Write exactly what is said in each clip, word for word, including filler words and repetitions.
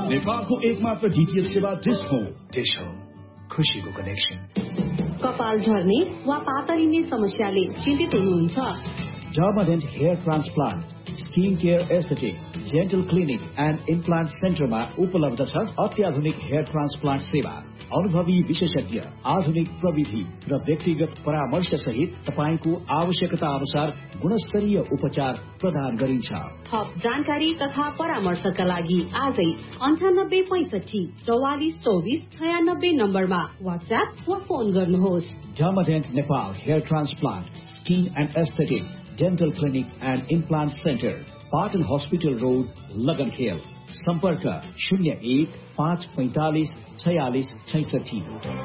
नेपालको एकमात्र डीटीएच सेवा डिश होम। डिश होम, खुशीको कनेक्सन। कपाल झर्ने वा पातरिने समस्याले चिन्तित हुनुहुन्छ? डर्माडेन्ट hair transplant, skin care aesthetic, dental clinic and implant सेन्टरमा उपलब्ध छ अत्याधुनिक हेयर ट्रान्सप्लान्ट सेवा। अनुभवी विशेषज्ञ, आधुनिक प्रविधि र व्यक्तिगत परामर्श सहित तपाईँको आवश्यकता अनुसार गुणस्तरीय उपचार प्रदान गरिन्छ। थप जानकारी तथा परामर्शका लागि आजै अन्ठानब्बे पैंसठी चौवालिस चौबिस छयानब्बे नम्बरमा वाट्सएप वा फोन गर्नुहोस्। डर्माडेन्ट Nepal hair transplant, skin and aesthetic, dental clinic and implant centre, Patan hospital road, लगनखेल। सम्पर्क शून्य एक पाँच पैंतालिस छयालिस छैसठी।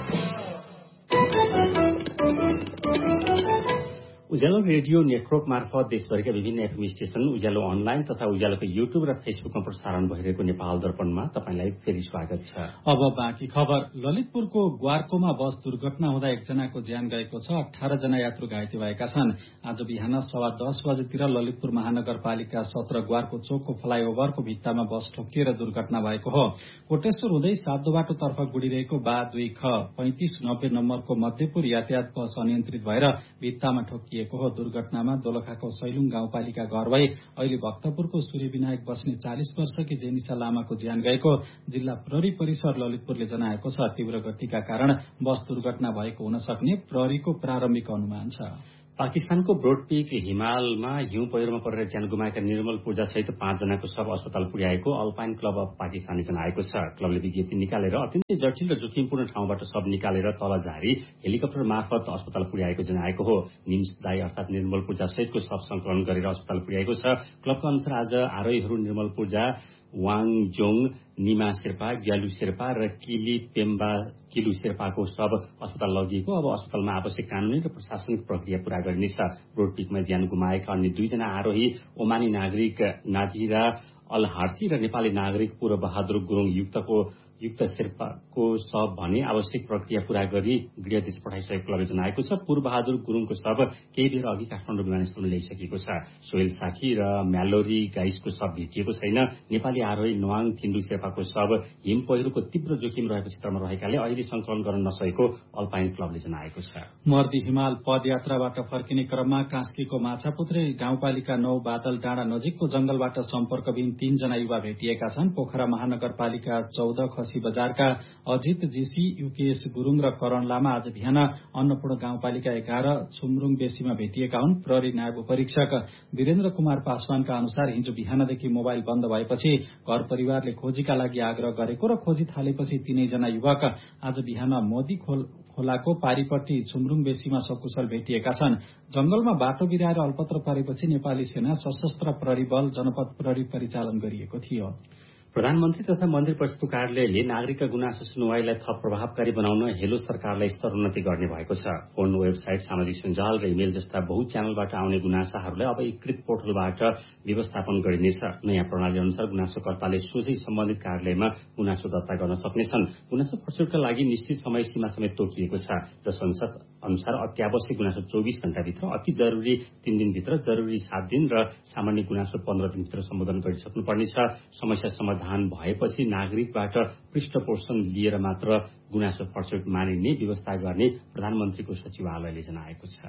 उज्यालो रेडियो नेटवर्क मार्फत देशभरिका विभिन्न एफएम स्टेशन, उज्यालो अनलाइन तथा उज्यालोको युट्युब र फेसबुकमा प्रसारण भइरहेको नेपाल दर्पणमा तपाईँलाई फेरि स्वागत छ। अब बाँकी खबर। ललितपुरको ग्वारकोमा बस दुर्घटना हुँदा एकजनाको ज्यान गएको छ। अठार जना यात्रु घाइते भएका छन्। आज बिहान सवा दस बजेतिर ललितपुर महानगरपालिका सत्र ग्वारको चोकको फ्लाईओभरको भित्तामा बस ठोकिएर दुर्घटना भएको हो। कोटेश्वर हुँदै सातदोबाटोतर्फ गुडिरहेको बा दुई ख पैंतिस नब्बे नम्बरको मध्यपुर यातायात बस अनियन्त्रित भएर भित्तामा ठोकिएको हो। दुर्घटनामा दोलखाको सैलुङ गाउँपालिका घर भई अहिले भक्तपुरको सूर्य विनायक बस्ने चालिस वर्षकी जेनिसा लामाको ज्यान गएको जिल्ला प्रहरी परिसर ललितपुरले जनाएको छ। तीव्र गतिका कारण बस दुर्घटना भएको हुन सक्ने प्रहरीको प्रारम्भिक अनुमान छ। पाकिस्तानको ब्रोडपीक हिमालमा हिउँ पहिरोमा परेर ज्यान गुमाएका निर्मल पूजा सहित पाँचजनाको शव अस्पताल पुर्याएको अल्पाइन क्लब अफ पाकिस्तानले जनाएको छ। क्लबले विज्ञप्ति निकालेर अत्यन्तै जटिल र जोखिमपूर्ण ठाउँबाट शव निकालेर तल झारी हेलिकप्टर मार्फत अस्पताल पुर्याएको जनाएको हो। निम्स दाई अर्थात निर्मल पूजा सहितको शव संकलन गरेर अस्पताल पुर्याएको छ। क्लबका अनुसार आज आरोहीहरू निर्मल पूजा, वाङजोङ, निमा शेर्पा, ग्यालु शेर्पा र किली पेम्बा किलु शेर्पाको शव अस्पताल लगिएको। अब अस्पतालमा आवश्यक कानूनी र प्रशासनिक प्रक्रिया पूरा गरिनेछ। रोडपीकमा ज्यान गुमाएका अन्य दुईजना आरोही ओमानी नागरिक नाजिरा अल हार्थी र नेपाली नागरिक पूर्व बहादुर गुरुङ युक्तको युक्त शेर्पाको शव भने आवश्यक प्रक्रिया पूरा गरी गृहदेश पठाइसकेको क्लबले जनाएको छ। पूर्व बहादुर गुरुङको शव केही बेर अघि काठमाडौँ विमानस्थलमा ल्याइसकेको छ। सोहेल साखी र म्यालोरी गाइसको शव भेटिएको छैन। नेपाली आरोही नवाङ थिन्डु शेर्पाको शव हिम पहिरोको तीव्र जोखिम रहेको क्षेत्रमा रहेकाले अहिले संकलन गर्न नसकेको अल्पाइन क्लबले जनाएको छ। मर्दी हिमाल पदयात्राबाट फर्किने क्रममा कास्कीको माछापुत्रे गाउँपालिका नौ बादल डाँडा नजिकको जंगलबाट सम्पर्कविहीन तीनजना युवा भेटिएका छन्। पोखरा महानगरपालिका चौध खसी बजारका अजित जीसी, युकेश गुरूङ र करण लामा आज बिहान अन्नपूर्ण गाउँपालिका एघार छुमरुङ बेसीमा भेटिएका हुन्। प्रहरी नायब परीक्षक वीरेन्द्र कुमार पासवानका अनुसार हिजो बिहानदेखि मोबाइल बन्द भएपछि घर परिवारले खोजीका लागि आग्रह गरेको र खोजी थालेपछि तीनैजना युवक आज बिहान मोदी खोलाको पारीपट्टि छुमरुङ बेसीमा सकुशल भेटिएका छन्। जंगलमा बाटो बिराएर अल्पत्र परेपछि नेपाली सेना सशस्त्र प्रहरी बल जनपद प्रहरी परिचालन गरिएको थियो। प्रधानमन्त्री तथा मन्त्री परिषदको कार्यालयले नागरिकका गुनासो सुनवाईलाई थप प्रभावकारी बनाउन हेलो सरकारलाई स्तरोन्नति गर्ने भएको छ। फोन, वेबसाइट, सामाजिक सञ्जाल र इमेल जस्ता बहु च्यानलबाट आउने गुनासाहरूलाई अब एकीकृत पोर्टलबाट व्यवस्थापन गरिनेछ। नयाँ प्रणाली अनुसार गुनासोकर्ताले सोझै सम्बन्धित कार्यालयमा गुनासो दर्ता गर्न सक्नेछन्। गुनासो प्रस्तुतका लागि निश्चित समय सीमा समेत तोकिएको छ, जस अनुसार अत्यावश्यक गुनासो चौबिस घण्टाभित्र, अति जरुरी तीन दिनभित्र, जरुरी सात दिन र सामान्य गुनासो पन्ध्र दिनभित्र सम्बोधन गरिसक्नुपर्नेछ। समस्या समाधान भएपछि नागरिकबाट पृष्ठपोषण लिएर मात्र गुनासो फर्चौट मानिने व्यवस्था गर्ने प्रधानमन्त्रीको सचिवालयले जनाएको छ।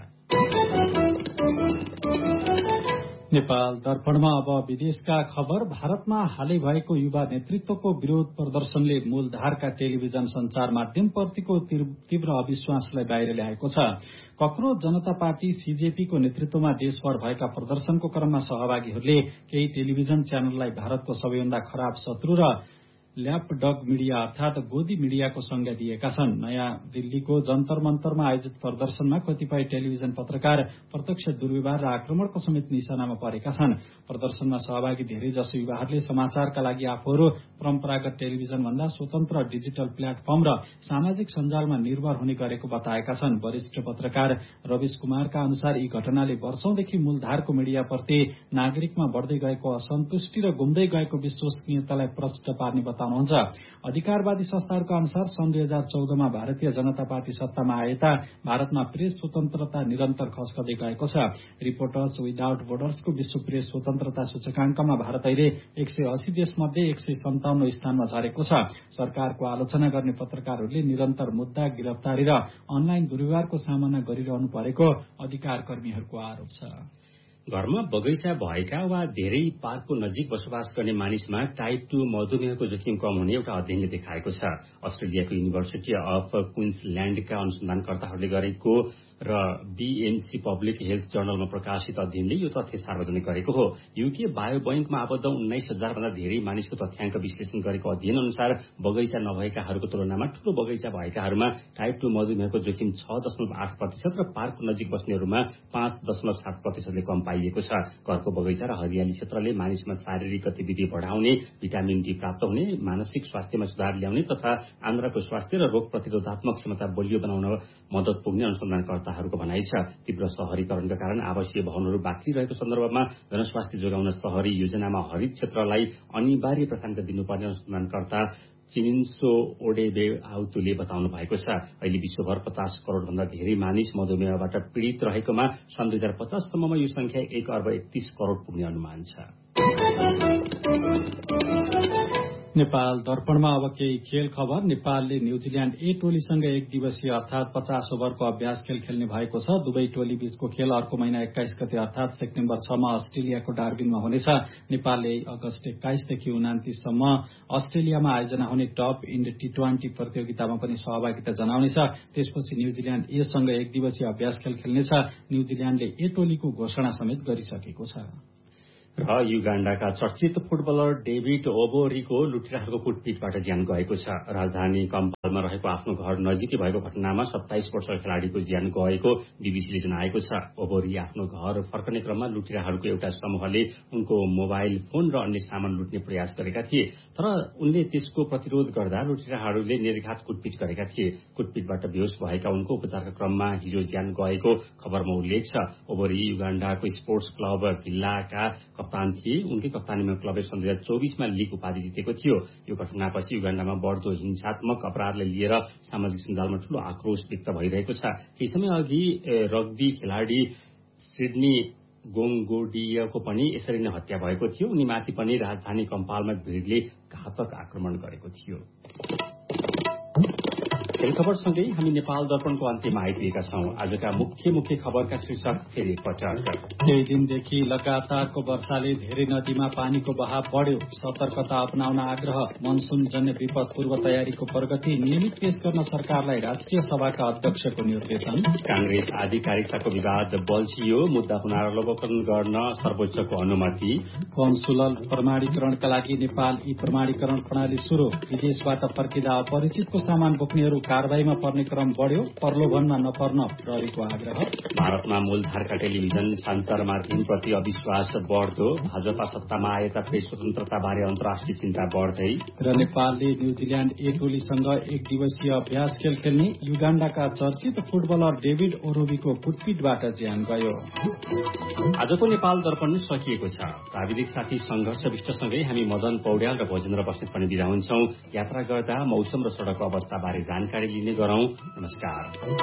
नेपाल दर्पणमा अब विदेशका खबर। भारतमा हालै भएको युवा नेतृत्वको विरोध प्रदर्शनले मूलधारका टेलिभिजन संचार माध्यमप्रतिको तीव्र अविश्वासलाई बाहिर ल्याएको छ। कक्रो जनता पार्टी सीजेपीको नेतृत्वमा देशभर भएका प्रदर्शनको क्रममा सहभागीहरूले केही टेलिभिजन च्यानललाई भारतको सबैभन्दा खराब शत्रु र ल्यापडग मिडिया अर्थात गोदी मिडियाको संज्ञा दिएका छन्। नयाँ दिल्लीको जन्तर मन्तरमा आयोजित प्रदर्शनमा कतिपय टेलिभिजन पत्रकार प्रत्यक्ष दुर्व्यवहार र आक्रमणको समेत निशानामा परेका छन्। प्रदर्शनमा सहभागी धेरै जसो युवाहरूले समाचारका लागि आफूहरू परम्परागत टेलिभिजन भन्दा स्वतन्त्र डिजिटल प्लेटफर्म र सामाजिक सञ्जालमा निर्भर हुने गरेको बताएका छन्। वरिष्ठ पत्रकार रविश कुमारका अनुसार यी घटनाले वर्षौंदेखि मूलधारको मिडियाप्रति नागरिकमा बढ्दै गएको असन्तुष्टि र गुम्दै गएको विश्वसनीयतालाई प्रष्ट पार्ने बताए। बताउनुहुन्छ। अधिकारवादी संस्थाहरूका अनुसार सन् दुई हजार चौधमा भारतीय जनता पार्टी सत्तामा आएता भारतमा प्रेस स्वतन्त्रता निरन्तर खस्कदै गएको छ। रिपोर्टर्स विदाउट बोर्डर्सको विश्व प्रेस स्वतन्त्रता सूचकाङ्कमा भारत अहिले एक सय अस्सी देशमध्ये एक सय सन्ताउन्न स्थानमा झरेको छ। सरकारको आलोचना गर्ने पत्रकारहरूले निरन्तर मुद्दा, गिरफ्तारी र अनलाइन दुर्व्यवहारको सामना गरिरहनु परेको अधिकार कर्मीहरूको आरोप छ। घरमा बगैँचा भएका वा धेरै पार्कको नजिक बसोबास गर्ने मानिसमा टाइप टू मधुमेहको जोखिम कम हुने एउटा अध्ययनले देखाएको छ। अस्ट्रेलियाको युनिभर्सिटी अफ क्वीन्सल्याण्डका अनुसन्धानकर्ताहरूले गरेको र बीएमसी पब्लिक हेल्थ जर्नलमा प्रकाशित अध्ययनले यो तथ्य सार्वजनिक गरेको हो। युके बायोबैंकमा आबद्ध उन्नाइस हजार भन्दा धेरै मानिसको तथ्याङ्क विश्लेषण गरेको अध्ययन अनुसार बगैँचा नभएकाहरूको तुलनामा ठूलो बगैँचा भएकाहरूमा टाइप टू मधुमेहको जोखिम छ दशमलव आठ प्रतिशत र पार्कको नजिक बस्नेहरूमा पाँच दशमलव सात प्रतिशतले कम पाइएको छ। घरको बगैँचा र हरियाली क्षेत्रले मानिसमा शारीरिक गतिविधि बढाउने, भिटामिन डी प्राप्त हुने, मानसिक स्वास्थ्यमा सुधार ल्याउने तथा आन्द्राको स्वास्थ्य र रोग प्रतिरोधात्मक क्षमता बलियो बनाउन मद्दत पुग्ने अनुसन्धानकर्ताहरूको भनाइ छ। तीव्र शहरीकरणका कारण आवासीय भवनहरू बाक्ली रहेको सन्दर्भमा जनस्वास्थ्य जोगाउन शहरी योजनामा हरित क्षेत्रलाई अनिवार्य प्राथमिकता दिनुपर्ने अनुसन्धानकर्ता चिनिन्सो ओडेबे आउतुले बताउनु भएको छ। अहिले विश्वभर पचास करोड़ भन्दा धेरै मानिस मधुमेहबाट पीड़ित रहेकोमा सन् दुई हजार पचाससम्ममा यो संख्या एक अर्ब एकतीस करोड़ पुग्ने अनुमान छ। नेपाल दर्पणमा अब केही खेल खबर। नेपालले न्यूजील्याण्ड ए टोलीसँग एक दिवसीय अर्थात पचास ओभरको अभ्यास खेल खेल्ने भएको छ। दुवै टोली बीचको खेल अर्को महिना एक्काइस गते अर्थात सेप्टेम्बर छमा अस्ट्रेलियाको डार्बिनमा हुनेछ। नेपालले अगस्त एक्काइसदेखि उनातिससम्म अस्ट्रेलियामा आयोजना हुने टप इन्ड टी ट्वेन्टी प्रतियोगितामा पनि सहभागिता जनाउनेछ। त्यसपछि न्यूजील्याण्ड ए सँग एक दिवसीय अभ्यास खेल खेल्नेछ। न्यूजील्याण्डले ए टोलीको घोषणा समेत गरिसकेको छ। र युगाण्डाका चर्चित फुटबलर डेभिड ओबोरीको लुटेराहरूको कुटपिटबाट ज्यान गएको छ। राजधानी कम्पालमा रहेको आफ्नो घर नजिकै भएको घटनामा सत्ताइस वर्ष खेलाडीको ज्यान गएको बीबीसीले जनाएको छ। ओबोरी आफ्नो घर फर्कने क्रममा लुटेराहरूको एउटा समूहले उनको मोबाइल फोन र अन्य सामान लुट्ने प्रयास गरेका थिए, तर उनले त्यसको प्रतिरोध गर्दा लुटेराहरूले निर्घात कुटपिट गरेका थिए। कुटपिटबाट बेहोस भएका उनको उपचारका क्रममा हिजो ज्यान गएको खबरमा उल्लेख छ। ओबोरी युगाण्डाको स्पोर्ट्स क्लब भिल्लाका कप्तान थिए। उनकै कप्तानीमा क्लबले सन् दुई हजार चौबिसमा लीग उपाधि जितेको थियो। यो घटनापछि युगाण्डामा बढ्दो हिंसात्मक अपराधलाई लिएर सामाजिक सञ्जालमा ठूलो आक्रोश व्यक्त भइरहेको छ। केही समय अघि रग्बी खेलाडी सिडनी गोङगोडियाको पनि यसरी नै हत्या भएको थियो। उनीमाथि पनि राजधानी कम्पालमा भिडले घातक आक्रमण गरेको थियो। खेल खबरसँगै हामी नेपाल दर्पणको अन्त्यमा आइपुगेका छौं। आजका मुख्य मुख्य खबरका शीर्षक फेरि एकपटक। केही दिनदेखि लगातारको वर्षाले धेरै नदीमा पानीको बहाव बढ्यो। सतर्कता अपनाउन आग्रह। मनसूनजन्य विपद पूर्व तयारीको प्रगति नियमित पेश गर्न सरकारलाई राष्ट्रिय सभाका अध्यक्षको निर्देशन। कांग्रेस आधिकारिकताको विवाद बल्झियो। मुद्दा पुनरावलोकन गर्न सर्वोच्चको अनुमति। कन्सुलर प्रमाणीकरणका लागि नेपाल ई प्रमाणीकरण प्रणाली शुरू। विदेशबाट फर्किँदा अपरिचितको सामान बोक्नेहरू कारवाहीमा पर्ने क्रम बढ्यो। प्रलोभनमा नपर्न प्रहरीको आग्रह। भारतमा मूलधारका टेलिभिजन सञ्चार माध्यमप्रति अविश्वास बढ्दो। भाजपा सत्तामा आएता प्रेस स्वतन्त्रता बारे अन्तर्राष्ट्रिय चिन्ता बढ्दै। र नेपालले न्यूजील्याण्ड ए टोलीसँग एक दिवसीय अभ्यास खेल खेल्ने। युगाण्डाका चर्चित फुटबलर डेभिड ओरोबीको कुटपिटबाट ज्यान गयो। आजको नेपाल दर्पण सकिएको छ। प्राविधिक साथी संघर्ष विष्टसँगै हामी मदन पौड्याल र भोजेन्द्र बस्नेत पनि बिदा हुन्छौं। यात्रा गर्दा मौसम र सड़कको अवस्था बारे जानकारी लिने गरौं। नमस्कार।